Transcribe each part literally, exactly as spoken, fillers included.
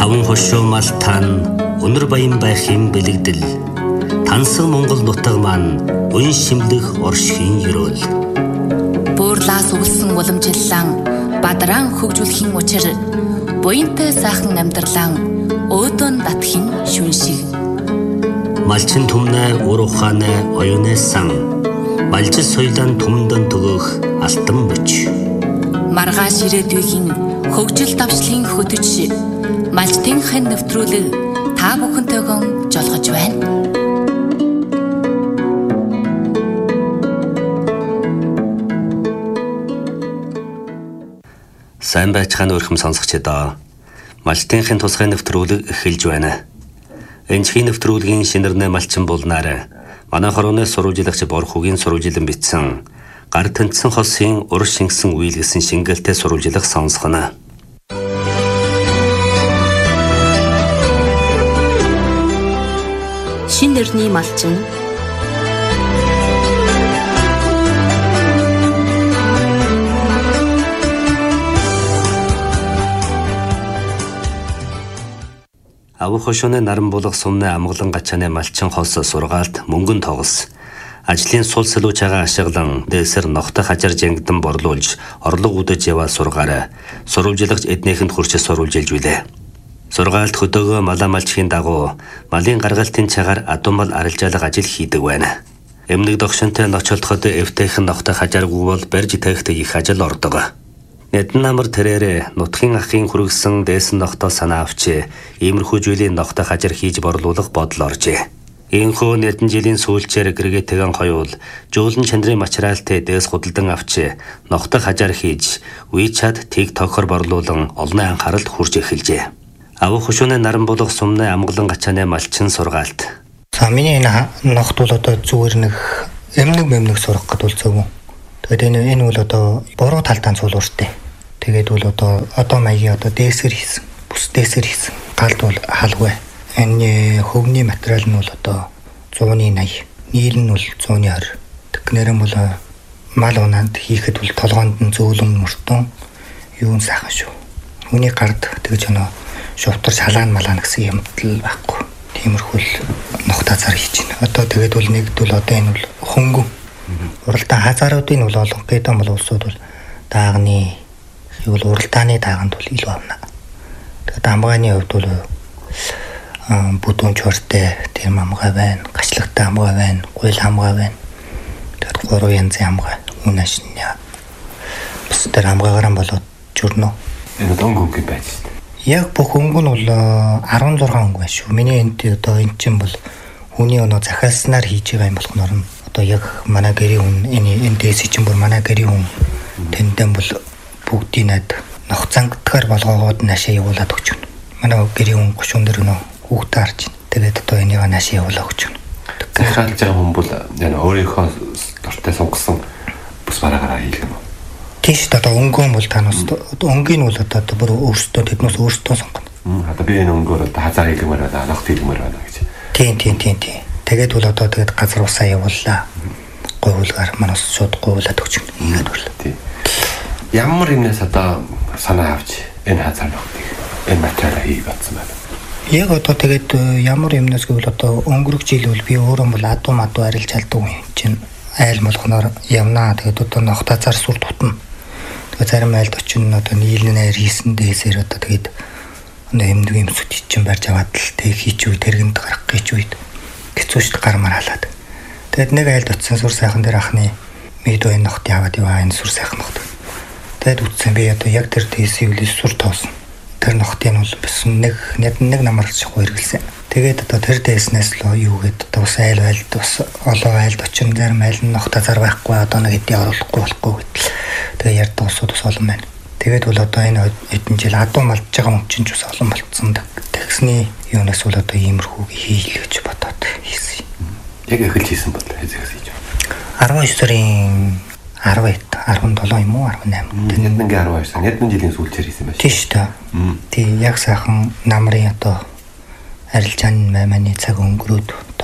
Таван хошуу малтаан өнөр баян байх юм бэлэгдэл. Тансаг Монгол нутаг маань өн шимлэх оршхийн ёроол. Буурлаас үлсэн уламжлалан бадран хөгжүүлэхийн учир буянтай сайхан амьдралан өөдөн татхийн шүн шиг. Малчин түмнэ ур ухаанэ оюунэ сан. Малжис соёлын түмдэн төгөх алтан мөч. Маргааш ирээдүйн хөгжил давшлын хөтөч малчтынхын нэвтрүүлэг та бүхэнтэйгэн жолгож байна. Сайн байцгаана өрхөм сонсогчдоо. Малчтынхын тусгай нэвтрүүлэг эхэлж байна. Энэхий нэвтрүүлгийн шинэрнэ малчин булнаар манай хорооны сурвалжлагч Борхугийн сурвалжилан бичсэн гар тэнцсэн хосын ур шингэсэн үйл гэсэн шингэлтэй сурвалжлах сонсгоно. Шин нэрний малчин Авах хошооны наран булах сумны амгалан гачааны малчин хос сургаалт мөнгөн тогс. Ажлын сул сэлүүчаага ашиглан дээсэр ногтой хажар жангдан борлуулж орлого үдэж яваа сургаараа сурвалжлагч эднийхэнд хүрч сурвалжилж билээ. Сургаалт хөдөөгөө малаа малчхийн дагуу малын гаргалтын цагаар адуумал арилжаалга ажил хийдэг байна. Эмнэг догшонтой ночолдоход эвтэйхэн ногтой хажааргүй бол барьж тавихтай их ажил ордог. Нэдэн намар тэрээрээ нутгийн ахын хүргэсэн дээсэн ногтоо санаа авчи иймэрхүү зүйлийн ногтой хажар хийж борлуулах бодол оржээ. Иймхүү нэдэн жилийн сүүлчээр гэргэтэйгэн хоёул жуулан чандрын материалтай дээс худалдан авчи ногтой хажар хийж WeChat, TikTok-оор борлуулан олонний анхааралд хүрч эхэлжээ. Авах хошооны наран булах сумны амгалан гачааны малчин сургаалт. За миний энэ ногт бол одоо зүгээр нэг эмнэг мэмнэг сурах гэдэг үзэв. Тэгээд энэ энэ бол одоо буруу талдаа цуулууртай. Тэгээд бол одоо одоо маягийн одоо дээсэр хийсэн, бүс дээсэр хийсэн. Галд бол халгүй. Энэ хөвний материал нь бол одоо зууны наяа, нийл нь бол зууны хоёр. Тэгнэрэн бол мал унаанд хийхэд бол толгоонд нь зөөлөн мөртөн юун сайхан шүү. Хүний гард тэгж өнөө шувтар шалаан малаан гэсэн юмтал байхгүй. Тиймэрхүү нухта цар хийж байна. Одоо тэгээд бол нэгд бол одоо энэ бол хөнгөн. Уралдаан хазааруудын бол олон гэдэм бол улсууд бол даагны юу бол уралдааны дааганд бол илүү авна. Тэгээд амгааны хувьд бол бүтэн чортой тийм амгаа байна, гачлахтай амгаа байна, гуйл амгаа байна. Тэгээд гурван янзын амгаа үнэш нь бас тэр амгаагаар болоод журнө. Энэ дөнгөг байж шүү дээ. Яг бүх өнгө нь бол арван зургаан өнгө байна шүү. Миний энд одоо эн чинь бол хүний өнөө захиалснаар хийж байгаа юм болохоор нь одоо яг манай гэрийн хүн энэ энэ дэс чинь бүр манай гэрийн хүн тэндэн бол бүгдийн над нох зангадгаар болгоогоод наашаа явуулаад өгч байна. Манай гэрийн хүн гушуун дээр нөө хүүхдээ харж байна. Тэгээд одоо энийг наашаа явуулаад өгч байна. Захиалж байгаа хүн бол яг өөрийнхөө дортой сонгосон бус бараагаараа хийх юм. Тийш одоо өнгөө бол танаас өнгийн бол одоо бүр өөрсдөө тэднээс өөрсдөө сонгоно. Мм одоо би энэ өнгөөр одоо хазаар хийлгэмээр байна, ногт хийлгэмээр байна гэж. Тийм тийм тийм тийм. Тэгээд бол одоо тэгээд газар усаа явууллаа. Говьлгаар манаас шууд говьлаад өгч байна. Ингээд бол. Тийм. Ямар юмнаас одоо санаа авч энэ хазаар ногтыг энэ материалаа хий батсан байна. Яг одоо тэгээд ямар юмнаас гэвэл одоо өнгөрөх жил бол би өөрөө бол адуу мадуу арилж алдаг юм чинь айл молгоноор явнаа. Тэгээд одоо ногтаа зар сүр тутна. Тэгээд зарим айлд очин одоо нийлнээр хийсэн дээсээр одоо тэгээд одоо эмнэг юмсууд чинь барьж аваад л тэг хийч үе тэргэнд гарах гэж үед хэцүүшд гармаар халаад. Тэгээд нэг айлд очсон сүр сайхан дээр ахны мэдөө энэ ногт яваад яваа энэ сүр сайхан ногт. Тэгээд үтсэн би одоо яг тэр дээсийг л сүр тоосон. Тэр ногтын бол бас нэг нэг намар шахуу хэрэгэлсэн. Тэгээд одоо тэр дээснээс л юу гээд одоо бас айл айлд бас олоо айлд очин зарим айл ногта зар байхгүй одоо нэг хэдий оруулахгүй болохгүй гэтэл тэгээ ярд усууд бас олон байна. Тэгээд бол одоо энэ хэдэн жил адуу малж байгаа хүн чинь ч бас олон болцсон. Тэгсний юунаас бол одоо иймэрхүү хийлгэж бодоод хийсэн. Яг эхэлж хийсэн бол хэзээс хийж байна? арван екі сарын арван арван долоо юм уу арван найман. Тэгээд нэг арван екі сар нэгэн жилийн сүүлчээр хийсэн байх. Тийм шүү дээ. Тийм яг сайхан намрын одоо арилжааны майманы цаг өнгөрөөд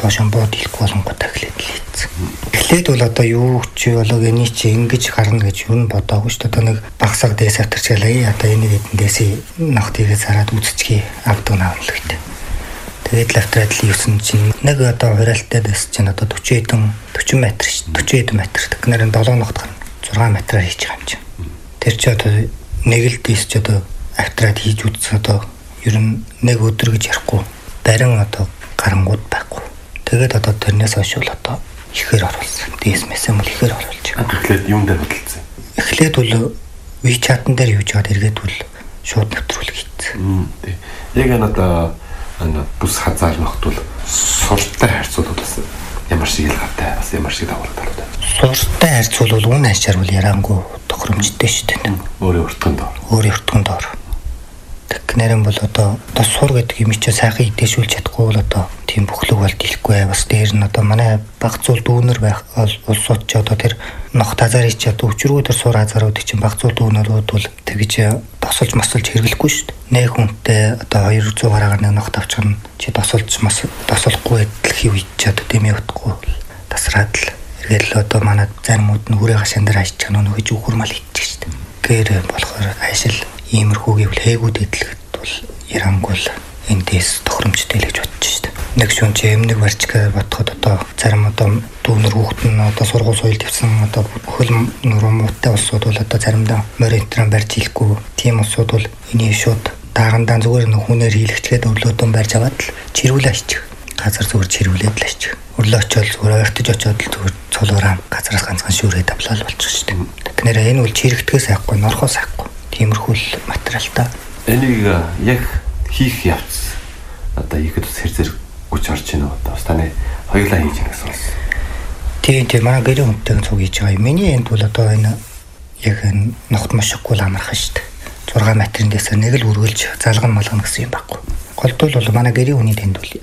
доошоо бод хэлэхгүй болонготой эхлээд л хийцэн. Эхлээд бол одоо юу ч болоо эний чи ингэж гарна гэж юу н бодоогүй шүү дээ. Одоо нэг багсаг дээс авторчгалаа. Одоо энийг эдэндээс ногтыгээ зараад үзчихье авдаг наавал гэдэг. Тэгээд лавтраад л юусэн чинь нэг одоо хураалттай дэс чинь одоо forty хэдэн forty метр шүү. forty хэдэн метр. Тэгэхээр seven ногт гарна. six метраар хийж байгаа юм чинь. Тэр чи одоо нэг л дэс ч одоо автраад хийж үзсэн одоо ер нь нэг өдөр гэж ярихгүй. Барин одоо гарангууд байхгүй. Тэгээд одоо тэрнээс хойш бол одоо ихээр оруулсан. Дээс мэсэм бол ихээр оруулж байгаа. Эхлээд юм дээр хөдөлсөн. Эхлээд бол WeChat-н дээр юуж аваад эргээд бол шууд нэвтрүүлэг хийсэн. Тий. Яг надаа ана бүс хазаар ногтвол суртаа харьцуулбал бас ямар шиг л гавтай бас ямар шиг давуу талтай. Суртаа харьцуулбал үн ачаар бол ярангүй тохиромжтой шүү дээ. Өөрийн өртгөнд дор. Өөрийн өртгөнд дор. Тэгнэрэн бол одоо одоо сур гэдэг юм чи сайхан идэвшүүлж чадахгүй бол одоо тийм бүхлөг бол дийлэхгүй. Бас дээр нь одоо манай баг цул дүүнер байх улсууд ч одоо тэр ногт хазаарыг ч одоо өчргөө тэр сур хазаарууд чинь баг цул дүүнерүүд бол тэгж тосолж масолж хэрэглэхгүй шүү дээ. Нэг хүнтэй одоо two hundred гараагаар нэг ногт авчихна чи тосолж мас тосолохгүй идэх үед ч одоо дэмий утахгүй тасраад л эргээл одоо манай заримуд нь хүрээ гашаан дээр хайж чана нөгөө жүхүр мал идчих шүү дээ. Гэр болохоор айшил иймэрхүү гэвэл хээгүүд эдлэгт бол ярангуул эндээс тохиромжтой л гэж бодож шүү дээ. Нэг шүн чи эмнэг барчгаа бодоход одоо зарим одоо дүүнер хүүхэд нь одоо сургууль соёл дэвсэн одоо хөл нуруу муутай улсууд бол одоо заримдаа моринтран барьж хэлэхгүй тийм улсууд бол энийг шууд даагандаа зүгээр нэг хүнээр хийлэгчгээд өглөөдөн барьж аваад л чирүүл аччих. Газар зүгээр чирүүлээд л аччих. Өглөө очиод зүгээр ойртож очиод л зүгээр цолоораа газараас ганцхан шүүрээд авлаа л болчих шүү дээ. Тэгэхээр энэ бол чирэгдгээс айхгүй норхоос айхгүй. Тиймэрхүү л материалтай. Энийг яг хийх явц одоо ихэд ус хэрзэр гүч орж ийн одоо бас таны хоёулаа хийж байгаа гэсэн үг. Тийм тийм манай гэрээ хүнтэй цуг хийж байгаа юм. Миний энд бол одоо энэ яг энэ ногт мошиггүй л амархан шүү дээ. six метрын дэсээр нэг л үргэлж залган малгана гэсэн юм байхгүй. Голдвол бол манай гэрээ хүний тэнд бол